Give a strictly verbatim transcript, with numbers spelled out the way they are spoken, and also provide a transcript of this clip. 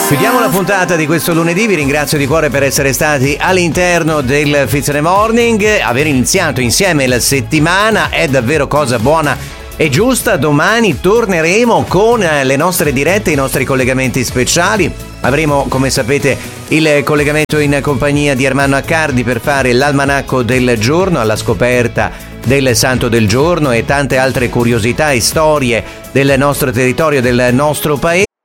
Chiudiamo la puntata di questo lunedì, vi ringrazio di cuore per essere stati all'interno del Fitzone Morning, aver iniziato insieme la settimana è davvero cosa buona e giusta. Domani torneremo con le nostre dirette, i nostri collegamenti speciali. Avremo, come sapete, il collegamento in compagnia di Armando Accardi per fare l'almanacco del giorno alla scoperta del santo del giorno e tante altre curiosità e storie del nostro territorio, del nostro paese.